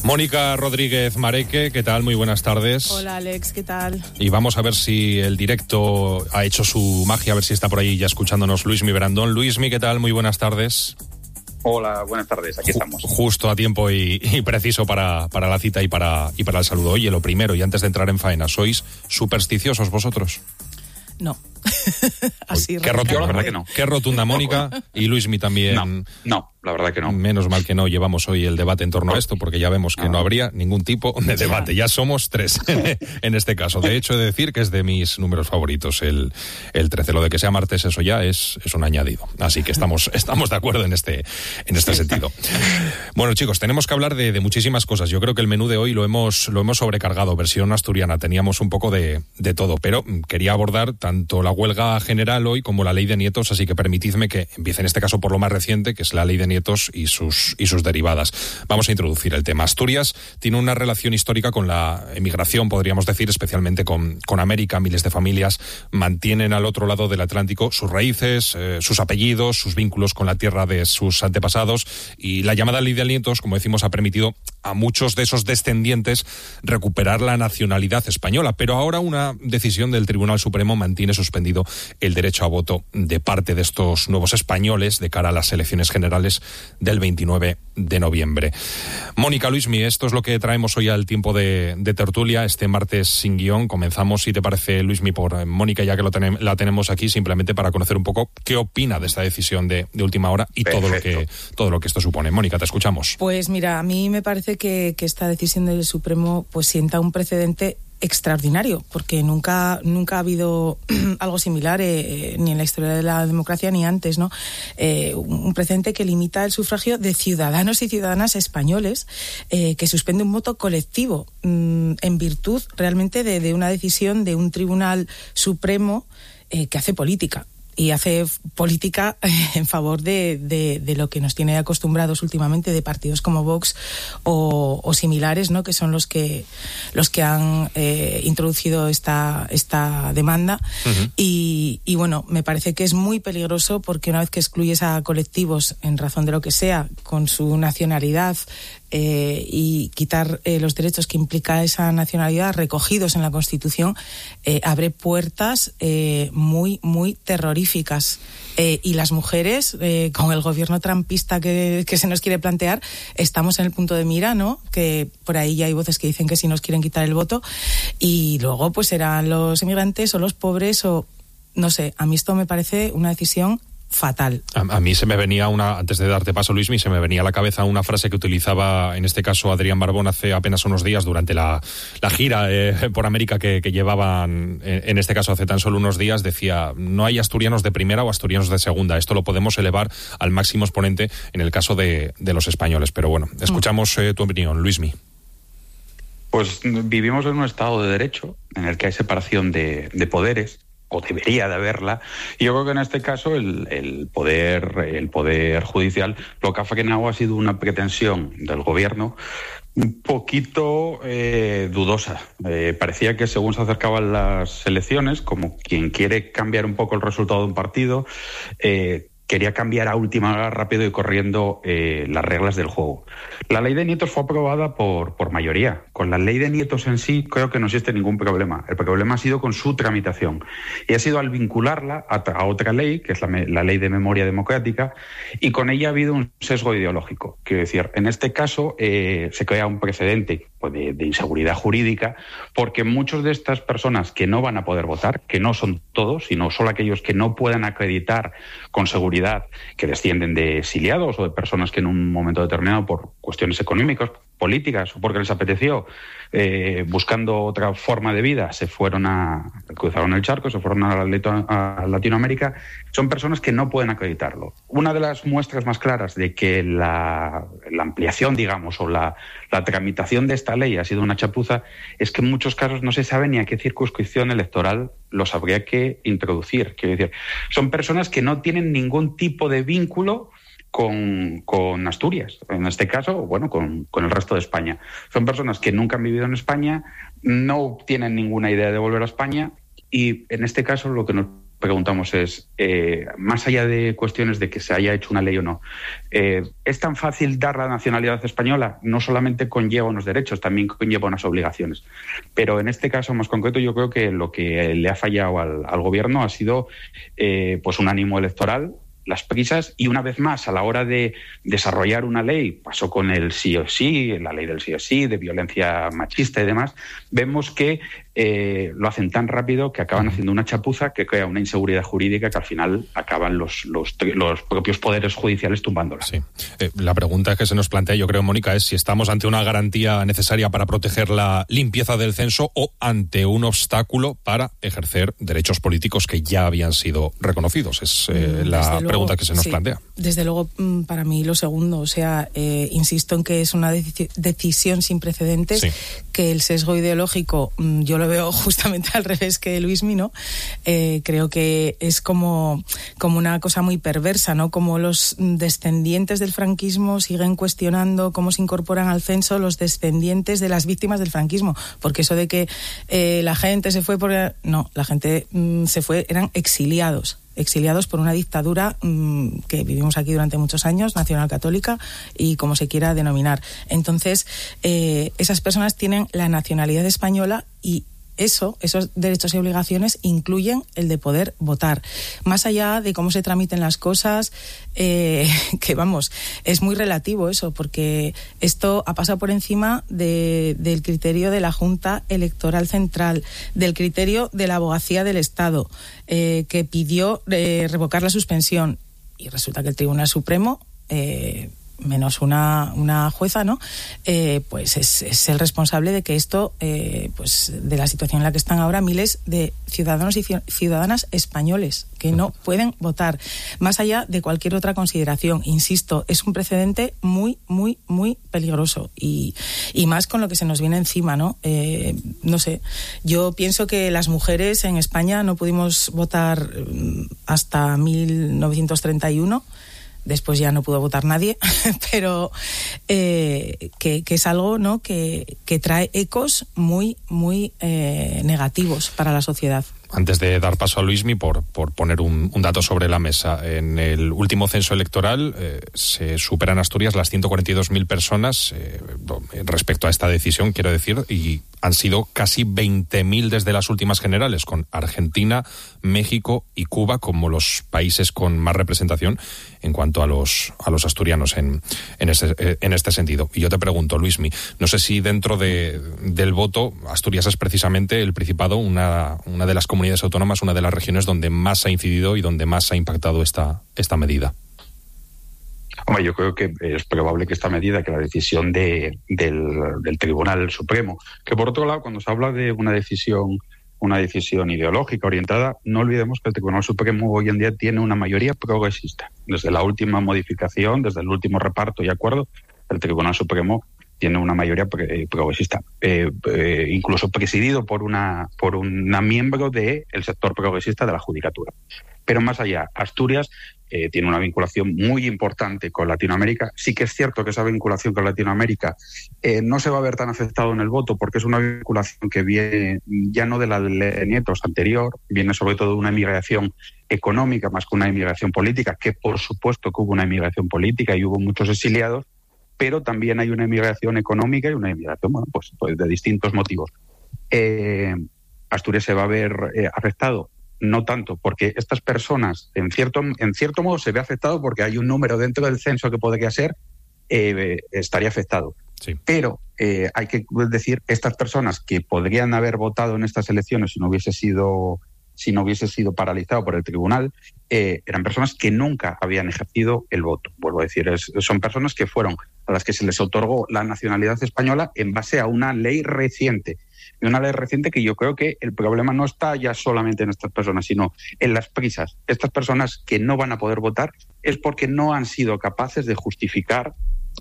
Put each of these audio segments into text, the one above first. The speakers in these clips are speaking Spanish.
Mónica Rodríguez Mareque, ¿qué tal? Muy buenas tardes. Hola Alex, ¿qué tal? Y vamos a ver si el directo ha hecho su magia, a ver si está por ahí ya escuchándonos Luismi Brandón. Luismi, ¿qué tal? Muy buenas tardes. Hola, buenas tardes, aquí estamos. Justo a tiempo y preciso para la cita y para el saludo. Oye, lo primero, y antes de entrar en faena, ¿sois supersticiosos vosotros? No. Así qué rotunda, la verdad que no. Qué rotunda Mónica y Luismi también. No, la verdad que no. Menos mal que no llevamos hoy el debate en torno a esto, porque ya vemos que no habría ningún tipo de debate. Ya somos tres en este caso. De hecho, he de decir que es de mis números favoritos el 13. Lo de que sea martes, eso ya es un añadido. Así que estamos de acuerdo en este sentido. Bueno, chicos, tenemos que hablar de muchísimas cosas. Yo creo que el menú de hoy lo hemos sobrecargado, versión asturiana. Teníamos un poco de todo, pero quería abordar tanto la huelga general hoy como la ley de nietos, así que permitidme que empiece en este caso por lo más reciente, que es la ley de nietos y sus derivadas. Vamos a introducir el tema. Asturias tiene una relación histórica con la emigración, podríamos decir, especialmente con América. Miles de familias mantienen al otro lado del Atlántico sus raíces, sus apellidos, sus vínculos con la tierra de sus antepasados, y la llamada ley de nietos, como decimos, ha permitido a muchos de esos descendientes recuperar la nacionalidad española, pero ahora una decisión del Tribunal Supremo mantiene suspendido el derecho a voto de parte de estos nuevos españoles de cara a las elecciones generales del 29 de noviembre. Mónica, Luismi, esto es lo que traemos hoy al tiempo de tertulia, este martes sin guión. Comenzamos, si te parece, Luismi, por Mónica, ya que la tenemos aquí, simplemente para conocer un poco qué opina de esta decisión de última hora y todo lo que esto supone. Mónica, te escuchamos. Pues mira, a mí me parece que esta decisión del Supremo pues sienta un precedente extraordinario, porque nunca ha habido algo similar ni en la historia de la democracia ni antes, ¿no? Un precedente que limita el sufragio de ciudadanos y ciudadanas españoles, que suspende un voto colectivo en virtud realmente de una decisión de un Tribunal Supremo que hace política. Y hace política en favor de lo que nos tiene acostumbrados últimamente, de partidos como Vox o similares, ¿no? Que son los que han introducido esta demanda. Uh-huh. Y bueno, me parece que es muy peligroso, porque una vez que excluyes a colectivos en razón de lo que sea, con su nacionalidad, y quitar los derechos que implica esa nacionalidad recogidos en la Constitución, abre puertas muy, muy terroríficas. Y las mujeres, con el gobierno trampista que se nos quiere plantear, estamos en el punto de mira, ¿no? Que por ahí ya hay voces que dicen que si nos quieren quitar el voto, y luego pues serán los inmigrantes o los pobres, o no sé. A mí esto me parece una decisión fatal. A mí se me venía antes de darte paso, Luismi, se me venía a la cabeza una frase que utilizaba en este caso Adrián Barbón hace apenas unos días durante la gira por América que llevaban, en este caso hace tan solo unos días. Decía: no hay asturianos de primera o asturianos de segunda, esto lo podemos elevar al máximo exponente en el caso de los españoles. Pero bueno, escuchamos tu opinión, Luismi. Pues vivimos en un Estado de Derecho en el que hay separación de poderes, o debería de haberla, y yo creo que en este caso el poder judicial lo que ha frenado ha sido una pretensión del gobierno un poquito dudosa. Parecía que según se acercaban las elecciones, como quien quiere cambiar un poco el resultado de un partido, quería cambiar a última hora, rápido y corriendo, las reglas del juego. La ley de nietos fue aprobada por mayoría. Con la ley de nietos en sí creo que no existe ningún problema. El problema ha sido con su tramitación. Y ha sido al vincularla a otra ley, que es la ley de memoria democrática, y con ella ha habido un sesgo ideológico. Quiero decir, en este caso se crea un precedente pues, de inseguridad jurídica, porque muchos de estas personas que no van a poder votar, que no son todos, sino solo aquellos que no puedan acreditar con seguridad que descienden de exiliados o de personas que en un momento determinado, por cuestiones económicas, políticas o porque les apeteció, buscando otra forma de vida, cruzaron el charco, se fueron a Latinoamérica, son personas que no pueden acreditarlo. Una de las muestras más claras de que la ampliación, digamos, o la tramitación de esta ley ha sido una chapuza es que en muchos casos no se sabe ni a qué circunscripción electoral los habría que introducir. Quiero decir, son personas que no tienen ningún tipo de vínculo con Asturias, en este caso, bueno, con el resto de España. Son personas que nunca han vivido en España, no tienen ninguna idea de volver a España, y en este caso lo que nos preguntamos es, más allá de cuestiones de que se haya hecho una ley o no, ¿es tan fácil dar la nacionalidad española? No solamente conlleva unos derechos, también conlleva unas obligaciones. Pero en este caso más concreto, yo creo que lo que le ha fallado al gobierno ha sido pues un ánimo electoral, las prisas, y una vez más a la hora de desarrollar una ley, pasó con el sí o sí, la ley del sí o sí, de violencia machista y demás, vemos que lo hacen tan rápido que acaban haciendo una chapuza que crea una inseguridad jurídica que al final acaban los propios poderes judiciales tumbándola. Sí. La pregunta que se nos plantea, yo creo, Mónica, es si estamos ante una garantía necesaria para proteger la limpieza del censo o ante un obstáculo para ejercer derechos políticos que ya habían sido reconocidos. Es la pregunta que se nos plantea. Desde luego, para mí lo segundo. O sea, insisto en que es una decisión sin precedentes, que el sesgo ideológico yo lo veo justamente al revés que Luismi, ¿no? Creo que es como una cosa muy perversa, ¿no? Como los descendientes del franquismo siguen cuestionando cómo se incorporan al censo los descendientes de las víctimas del franquismo, porque eso de que la gente se fue no, la gente se fue, eran exiliados por una dictadura que vivimos aquí durante muchos años, nacional-católica, y como se quiera denominar. Entonces, esas personas tienen la nacionalidad española y esos derechos y obligaciones incluyen el de poder votar. Más allá de cómo se tramiten las cosas, que vamos, es muy relativo eso, porque esto ha pasado por encima del criterio de la Junta Electoral Central, del criterio de la Abogacía del Estado, que pidió revocar la suspensión. Y resulta que el Tribunal Supremo, menos una jueza, ¿no? Pues es el responsable de que esto, pues de la situación en la que están ahora miles de ciudadanos y ciudadanas españoles que no pueden votar, más allá de cualquier otra consideración. Insisto, es un precedente muy, muy, muy peligroso y más con lo que se nos viene encima, ¿no? No sé, yo pienso que las mujeres en España no pudimos votar hasta 1931. Después ya no pudo votar nadie, pero que es algo, ¿no?, que trae ecos muy, muy negativos para la sociedad. Antes de dar paso a Luismi, por poner un dato sobre la mesa, en el último censo electoral se superan en Asturias las 142.000 personas respecto a esta decisión, quiero decir, y han sido casi 20.000 desde las últimas generales, con Argentina, México y Cuba como los países con más representación en cuanto a los asturianos en este sentido. Y yo te pregunto, Luismi, no sé si dentro del voto, Asturias es precisamente el Principado, una de las comunidades autónomas, una de las regiones donde más ha incidido y donde más ha impactado esta medida. Hombre, yo creo que es probable que esta medida, que la decisión del Tribunal Supremo, que por otro lado, cuando se habla de una decisión ideológica orientada, no olvidemos que el Tribunal Supremo hoy en día tiene una mayoría progresista. Desde la última modificación, desde el último reparto y acuerdo, el Tribunal Supremo tiene una mayoría progresista, incluso presidido por una miembro del sector progresista de la Judicatura. Pero más allá, Asturias tiene una vinculación muy importante con Latinoamérica. Sí que es cierto que esa vinculación con Latinoamérica no se va a ver tan afectado en el voto, porque es una vinculación que viene ya no de la de nietos anterior, viene sobre todo de una emigración económica más que una emigración política, que por supuesto que hubo una emigración política y hubo muchos exiliados, pero también hay una emigración económica y una emigración, bueno, pues de distintos motivos. Asturias se va a ver afectado, no tanto, porque estas personas, en cierto modo, se ve afectado porque hay un número dentro del censo que podría ser, estaría afectado. Sí. Pero hay que decir, estas personas que podrían haber votado en estas elecciones si no hubiese sido paralizado por el tribunal, eran personas que nunca habían ejercido el voto. Vuelvo a decir, son personas que fueron a las que se les otorgó la nacionalidad española en base a una ley reciente. Y una ley reciente que yo creo que el problema no está ya solamente en estas personas, sino en las prisas. Estas personas que no van a poder votar es porque no han sido capaces de justificar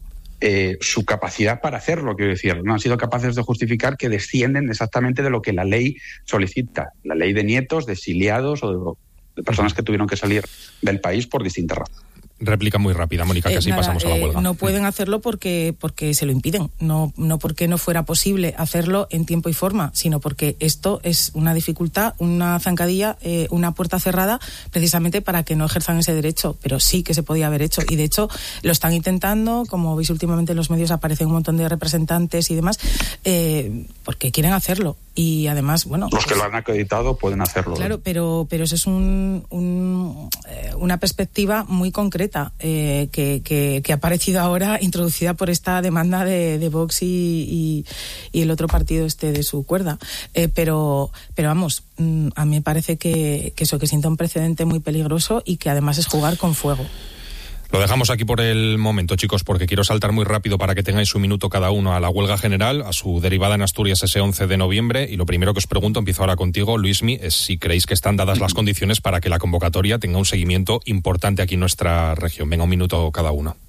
su capacidad para hacerlo, quiero decir, no han sido capaces de justificar que descienden exactamente de lo que la ley solicita, la ley de nietos, de exiliados o de personas que tuvieron que salir del país por distintas razones. Réplica muy rápida, Mónica, que así pasamos a la huelga. No pueden hacerlo porque se lo impiden, no porque no fuera posible hacerlo en tiempo y forma, sino porque esto es una dificultad, una zancadilla, una puerta cerrada, precisamente para que no ejerzan ese derecho, pero sí que se podía haber hecho, y de hecho lo están intentando, como veis últimamente en los medios aparecen un montón de representantes y demás, porque quieren hacerlo, y además, bueno... Los que lo han acreditado pueden hacerlo. Claro, pero eso es una perspectiva muy concreta, que ha aparecido ahora, introducida por esta demanda de Vox y el otro partido de su cuerda. Pero vamos, a mí me parece que sienta un precedente muy peligroso y que además es jugar con fuego. Lo dejamos aquí por el momento, chicos, porque quiero saltar muy rápido para que tengáis un minuto cada uno a la huelga general, a su derivada en Asturias ese 11 de noviembre. Y lo primero que os pregunto, empiezo ahora contigo, Luismi, es si creéis que están dadas las condiciones para que la convocatoria tenga un seguimiento importante aquí en nuestra región. Venga, un minuto cada uno.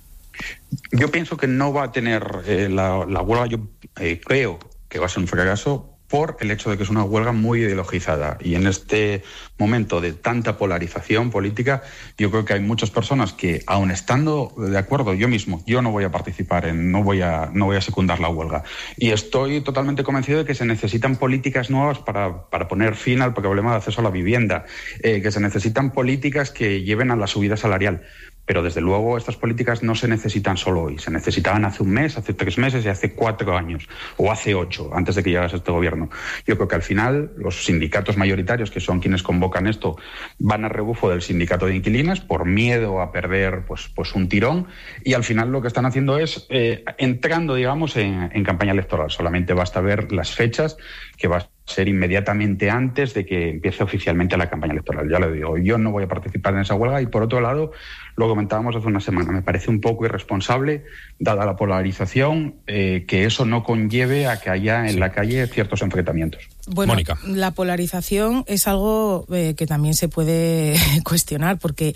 Yo pienso que no va a tener la huelga, yo creo que va a ser un fracaso por el hecho de que es una huelga muy ideologizada, y en este momento de tanta polarización política yo creo que hay muchas personas que, aun estando de acuerdo, yo no voy a participar, no voy a secundar la huelga, y estoy totalmente convencido de que se necesitan políticas nuevas para poner fin al problema de acceso a la vivienda, que se necesitan políticas que lleven a la subida salarial. Pero desde luego estas políticas no se necesitan solo hoy, se necesitaban hace un mes, hace 3 meses y hace 4 años, o hace 8, antes de que llegase este gobierno. Yo creo que al final los sindicatos mayoritarios, que son quienes convocan esto, van a rebufo del sindicato de inquilinos por miedo a perder pues un tirón, y al final lo que están haciendo es entrando, digamos, en campaña electoral. Solamente basta ver las fechas, que va a ser inmediatamente antes de que empiece oficialmente la campaña electoral. Ya lo digo, yo no voy a participar en esa huelga, y por otro lado, lo comentábamos hace una semana, me parece un poco irresponsable, dada la polarización, que eso no conlleve a que haya en la calle ciertos enfrentamientos. Bueno, Mónica. La polarización es algo que también se puede cuestionar, porque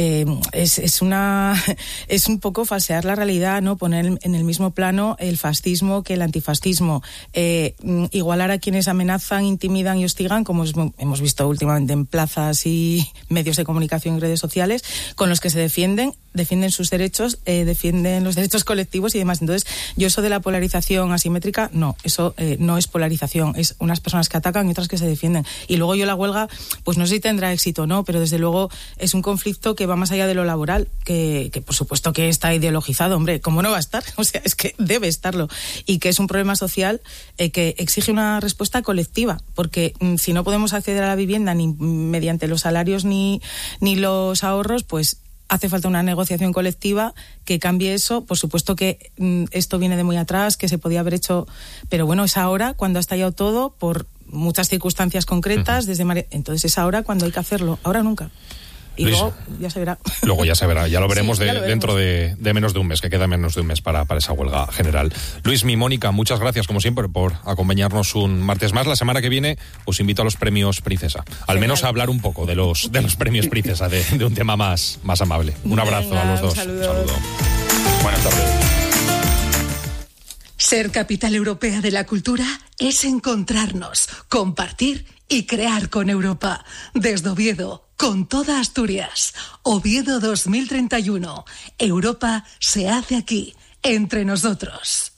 es un poco falsear la realidad, ¿no? Poner en el mismo plano el fascismo que el antifascismo, igualar a quienes amenazan, intimidan y hostigan, como hemos visto últimamente en plazas y medios de comunicación y redes sociales, con los que se defienden sus derechos, defienden los derechos colectivos y demás. Entonces, yo eso de la polarización asimétrica, no, eso no es polarización, es unas personas que atacan y otras que se defienden. Y luego la huelga, pues no sé si tendrá éxito o no, pero desde luego es un conflicto que va más allá de lo laboral, que por supuesto que está ideologizado, hombre, ¿cómo no va a estar? O sea, es que debe estarlo. Y que es un problema social que exige una respuesta colectiva, porque si no podemos acceder a la vivienda ni mediante los salarios ni los ahorros, pues hace falta una negociación colectiva que cambie eso. Por supuesto que esto viene de muy atrás, que se podía haber hecho, pero bueno, es ahora cuando ha estallado todo por muchas circunstancias concretas. Entonces es ahora cuando hay que hacerlo, ahora nunca. Y Luis, luego ya se verá. Luego ya se verá, ya lo veremos, Sí, ya lo veremos. dentro de menos de un mes, que queda menos de un mes para esa huelga general. Luismi, Mónica, muchas gracias como siempre por acompañarnos un martes más. La semana que viene os invito a los premios Princesa, al menos a hablar un poco de los premios Princesa, de un tema más amable. Un abrazo. Venga, a los dos. un saludo. Buenas tardes. Ser capital europea de la cultura es encontrarnos, compartir y crear con Europa. Desde Oviedo, con toda Asturias. Oviedo 2031. Europa se hace aquí, entre nosotros.